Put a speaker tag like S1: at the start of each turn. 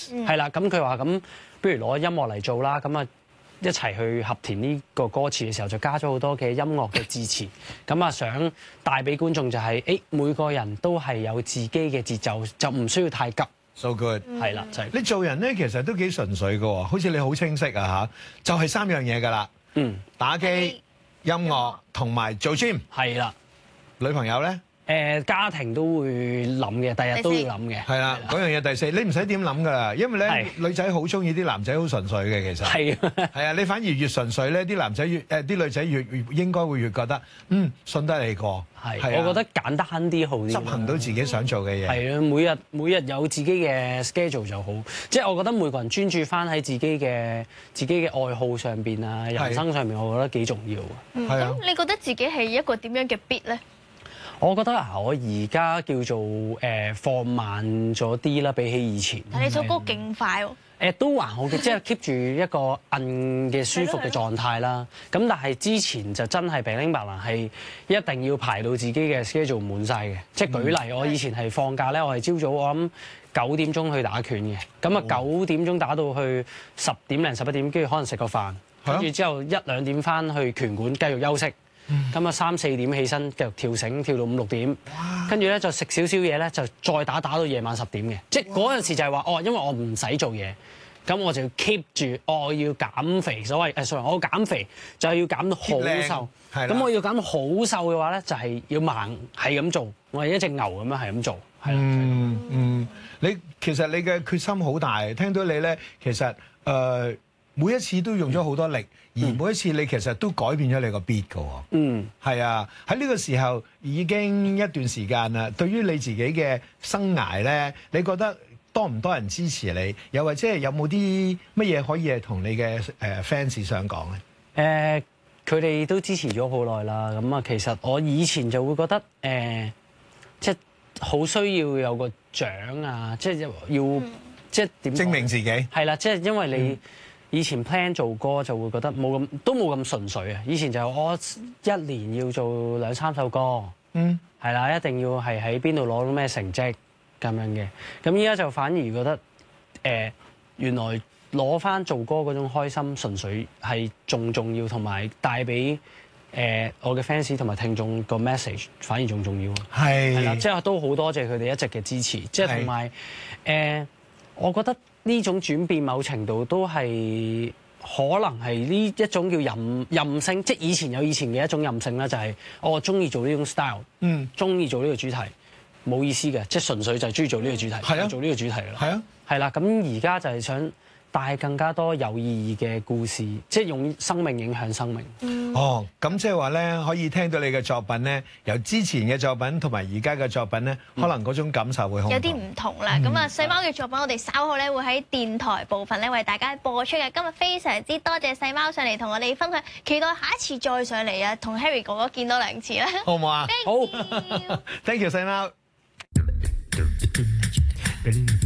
S1: 係啦。咁佢話咁，不如攞音樂嚟做啦。咁啊一齊去合填呢個歌詞嘅時候，就加咗好多嘅音樂嘅字詞。咁啊想帶俾觀眾就係，每個人都係有自己嘅節奏，就唔需要太急。
S2: So good，
S1: 係啦，就係
S2: 你做人咧，其實都幾純粹㗎喎，好似你好清晰啊嚇，就係3樣嘢㗎啦。打機、音樂同埋做 gym。
S1: 係啦，
S2: 女朋友咧？
S1: 家庭都會諗嘅，第日都要諗嘅。
S2: 係啦，嗰樣嘢第4，你唔使點諗㗎啦，因為咧女仔好中意啲男仔好純粹嘅，其實係啊，你反而越純粹咧，啲男仔啲女仔越應該會越覺得信得你過。
S1: 係，我覺得簡單啲好啲，
S2: 執行到自己想做嘅嘢。
S1: 係啊，每日有自己嘅 schedule 就好。即係我覺得每個人專注翻喺自己嘅愛好上邊啊，人生上面，我覺得幾重要。
S3: 係啊。咁你覺得自己係一個點樣嘅 beat 咧？
S1: 我覺得我而家叫做放慢咗啲啦，比起以前。
S3: 但你首歌勁快喎。
S1: 都還好嘅，即係 keep 住一個嘅舒服嘅狀態啦。咁但係之前就真係平拎白蘭係一定要排到自己嘅 schedule 滿晒嘅。即係舉例，我以前係放假咧，我係朝早我諗9點鐘去打拳嘅。咁啊9點鐘打到去10點零11點，跟住可能食個飯，跟住之後1、2點翻去拳館繼續休息。咁啊3、4點起身繼續跳繩，跳到5、6點，跟住咧就食少少嘢咧，就再打到夜晚10點嘅。即係嗰陣時就係話，因為我唔使做嘢，咁我就要 keep 住，我要減肥。所謂sorry，我減肥就係要減到好瘦。咁我要減到好瘦嘅話咧，就係要盲係咁做，我係一隻牛咁樣係咁做。係啦。
S2: 你其實你嘅決心好大，聽到你咧，其實每一次都用咗好多力，而每一次你其實都改變咗你個 beat 㗎喎。係啊，喺呢個時候已經一段時間啦。對於你自己嘅生涯咧，你覺得多唔多人支持你？又或者係有冇啲乜嘢可以係同你嘅fans 想講咧？
S1: 佢哋都支持咗好耐啦。咁啊，其實我以前就會覺得即係好需要有個獎啊，即係要即係點
S2: 證明自己。係
S1: 啦，即係因為你。以前 plan 做歌就會覺得冇咁純粹啊！以前就我一年要做2、3首歌，係啦，一定要係喺邊度攞到咩成績咁樣嘅。咁依家就反而覺得原來攞翻做歌嗰種開心純粹係仲重要，同埋帶俾我嘅 fans 同埋聽眾個 message 反而仲重要。係啦，即係都好多謝佢哋一直嘅支持，即係同埋我覺得。呢種轉變某程度都係可能係呢一種叫任性，即係以前有以前嘅一種任性啦，就係我中意做呢種 style，中意做呢個主題，冇意思嘅，即係純粹就係中意做呢個主題，做呢個主題啦。係啊，係啦，咁而家就係想帶更加多有意義嘅故事，即係用生命影響生命。
S2: 咁即係話咧，可以聽到你嘅作品咧，由之前嘅作品同埋而家嘅作品咧，可能嗰種感受會
S3: 有啲唔同啦。咁啊，細貓嘅作品，我哋稍後咧會喺電台部分咧為大家播出嘅。今日非常之多謝細貓上嚟同我哋分享，期待下一次再上嚟啊，同 Harry 哥哥見多2次啦。
S2: 好唔好啊？
S3: 好，
S2: Thank you，細貓。